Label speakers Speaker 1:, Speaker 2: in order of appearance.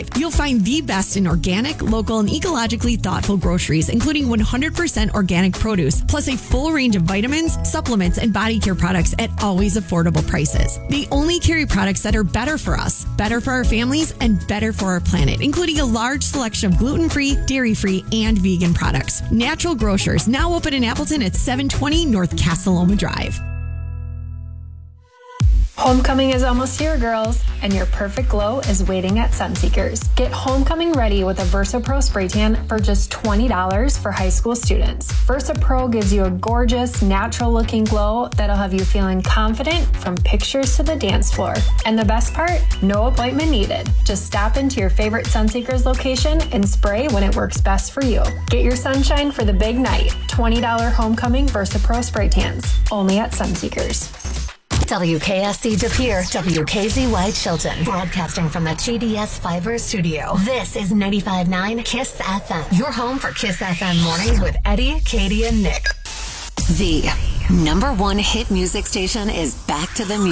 Speaker 1: Drive. You'll find the best in organic, local, and ecologically thoughtful groceries, including 100% organic produce, plus a full range of vitamins, supplements, and body care products at always affordable prices. They only carry products that are better for us, better for our families, and better for our planet, including a large selection of gluten-free, dairy-free, and vegan products. Natural Grocers, now open in Appleton at 720 North Casaloma Drive.
Speaker 2: Homecoming is almost here, girls, and your perfect glow is waiting at Sunseekers. Get homecoming ready with a Versa Pro spray tan for just $20 for high school students. Versa Pro gives you a gorgeous, natural-looking glow that'll have you feeling confident from pictures to the dance floor. And the best part? No appointment needed. Just stop into your favorite Sunseekers location and spray when it works best for you. Get your sunshine for the big night. $20 homecoming Versa Pro spray tans. Only at Sunseekers.
Speaker 3: WKSC De Pere, WKZY Chilton, broadcasting from the TDS Fiber studio. This is 95.9 KISS FM, your home for KISS FM mornings with Eddie, Katie, and Nick.
Speaker 4: The #1 hit music station is back to the music.